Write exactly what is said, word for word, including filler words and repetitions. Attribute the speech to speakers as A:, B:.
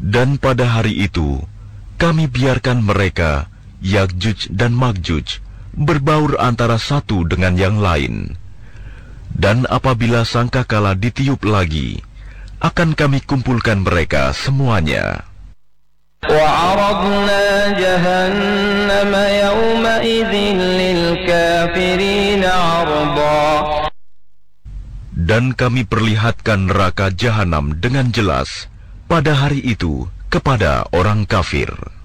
A: Dan pada hari itu, kami biarkan mereka, Ya'juj dan Ma'juj, berbaur antara satu dengan yang lain. Dan apabila sangkakala ditiup lagi, akan kami kumpulkan mereka semuanya.
B: وَعَرَضْنَا جَهَنَّمَ يَوْمَئِذٍ لِلْكَافِرِينَ عَرْضًا.
A: Dan kami perlihatkan neraka jahanam dengan jelas pada hari itu kepada orang kafir.